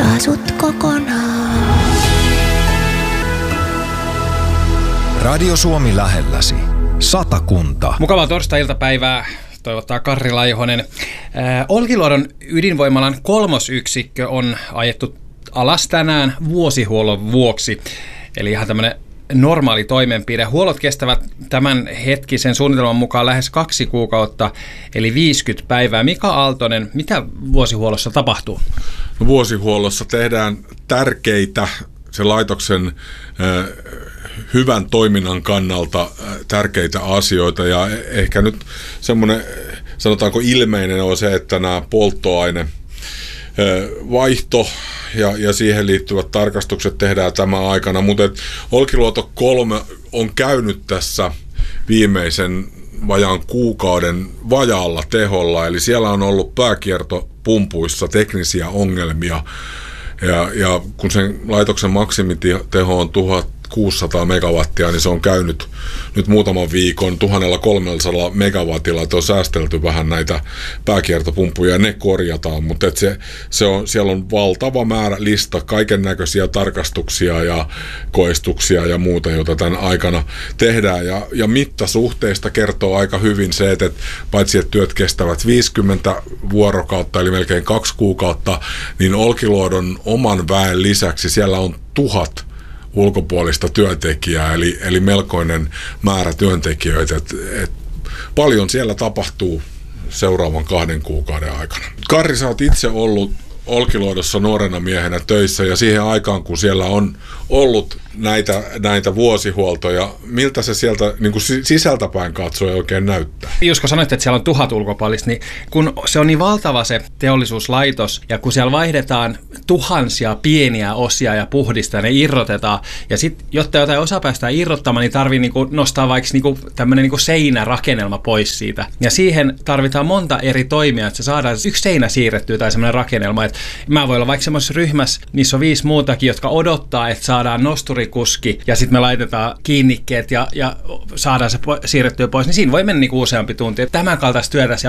saa sut kokonaan. Radio Suomi lähelläsi. Satakunta. Mukavaa torstai-iltapäivää, toivottaa Karri Laihonen. Olkiluodon ydinvoimalan 3. yksikkö on ajettu alas tänään vuosihuollon vuoksi. Eli ihan tämmöinen normaali toimenpide. Huollot kestävät tämän hetkisen suunnitelman mukaan lähes 2 kuukautta, eli 50 päivää. Mika Aaltonen, mitä vuosihuollossa tapahtuu? No, vuosihuollossa tehdään tärkeitä sen laitoksen hyvän toiminnan kannalta tärkeitä asioita, ja ehkä nyt semmoinen, sanotaanko ilmeinen on se, että nämä polttoaine vaihto ja siihen liittyvät tarkastukset tehdään tämän aikana, mutta Olkiluoto 3 on käynyt tässä viimeisen vajaan kuukauden vajaalla teholla, eli siellä on ollut pääkiertopumpuissa teknisiä ongelmia, ja kun sen laitoksen maksimiteho on 1600 megawattia, niin se on käynyt nyt muutaman viikon 1300 megawatilla, että on säästelty vähän näitä pääkiertopumpuja ja ne korjataan, mutta siellä on valtava määrä lista kaiken näköisiä tarkastuksia ja koistuksia ja muuta, joita tämän aikana tehdään, ja mittasuhteista kertoo aika hyvin se, että paitsi että työt kestävät 50 vuorokautta eli melkein 2 kuukautta, niin Olkiluodon oman väen lisäksi siellä on 1000 ulkopuolista työntekijää, eli melkoinen määrä työntekijöitä. Et paljon siellä tapahtuu seuraavan 2 kuukauden aikana. Karri, sä oot itse ollut Olkiluodossa nuorena miehenä töissä, ja siihen aikaan, kun siellä on ollut näitä vuosihuoltoja, miltä se sieltä niin kuin sisältäpäin katsoen oikein näyttää? Jusko, sanoit, että siellä on 1000 ulkopuolista, niin kun se on niin valtava se teollisuuslaitos, ja kun siellä vaihdetaan tuhansia pieniä osia ja puhdistetaan, ne irrotetaan, ja sitten, jotta jotain osa päästään irrottamaan, niin tarvii niinku nostaa vaikka niinku tämmöinen niinku seinärakennelma pois siitä. Ja siihen tarvitaan monta eri toimia, että se saadaan yksi seinä siirrettyä tai semmoinen rakennelma. Että mä voin olla vaikka semmoisessa ryhmässä, niissä on 5 muutakin, jotka odottaa, että saadaan nosturikuski, ja sitten me laitetaan kiinnikkeet ja saadaan se siirrettyä pois, niin siinä voi mennä niinku useampi tunti. Tämän kaltaista työtä